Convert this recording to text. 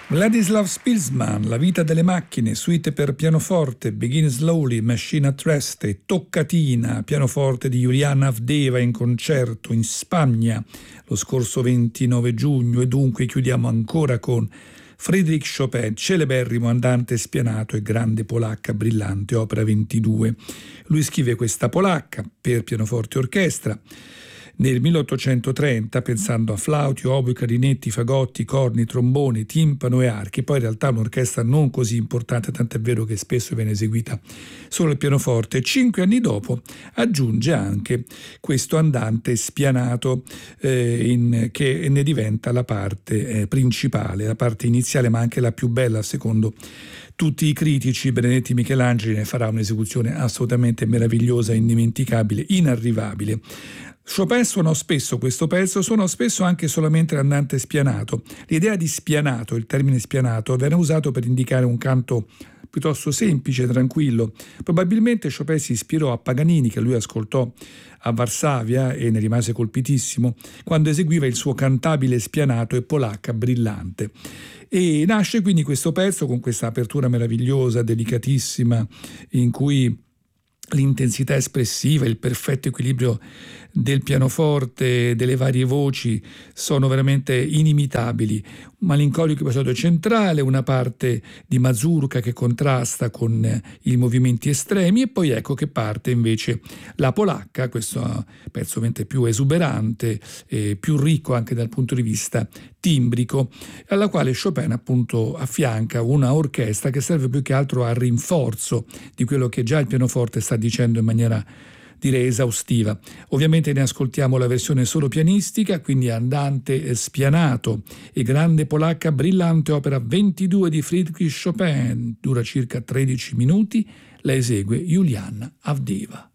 Vladislav Spilsman, La vita delle macchine, suite per pianoforte, Begin Slowly, Machine at Rest e Toccatina, pianoforte di Juliana Avdeva in concerto in Spagna lo scorso 29 giugno e dunque chiudiamo ancora con Frédéric Chopin, celeberrimo andante spianato e grande polacca brillante, opera 22. Lui scrive questa polacca per pianoforte e orchestra nel 1830, pensando a flauti, oboi, clarinetti, fagotti, corni, tromboni, timpano e archi. Poi in realtà un'orchestra non così importante, tant'è vero che spesso viene eseguita solo il pianoforte. 5 anni dopo aggiunge anche questo andante spianato che ne diventa la parte principale, la parte iniziale, ma anche la più bella secondo tutti i critici. Benedetti Michelangeli ne farà un'esecuzione assolutamente meravigliosa, indimenticabile, inarrivabile. Chopin suonò spesso questo pezzo, suonò spesso anche solamente l'andante spianato. L'idea di spianato, il termine spianato, venne usato per indicare un canto piuttosto semplice, tranquillo. Probabilmente Chopin si ispirò a Paganini, che lui ascoltò a Varsavia e ne rimase colpitissimo, quando eseguiva il suo cantabile spianato e polacca brillante. E nasce quindi questo pezzo con questa apertura meravigliosa, delicatissima, in cui l'intensità espressiva, il perfetto equilibrio del pianoforte, delle varie voci sono veramente inimitabili. Un malinconico episodio centrale, una parte di mazurka che contrasta con i movimenti estremi e poi ecco che parte invece la polacca, questo pezzo ovviamente più esuberante e più ricco anche dal punto di vista timbrico, alla quale Chopin appunto affianca una orchestra che serve più che altro a rinforzo di quello che già il pianoforte sta dicendo in maniera direi esaustiva. Ovviamente ne ascoltiamo la versione solo pianistica, quindi andante spianato e grande polacca brillante, opera 22 di Frédéric Chopin, dura circa 13 minuti, la esegue Juliana Avdeva.